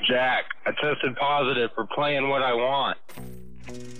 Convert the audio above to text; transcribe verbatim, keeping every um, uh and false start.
Jack. I tested positive for playing what I want.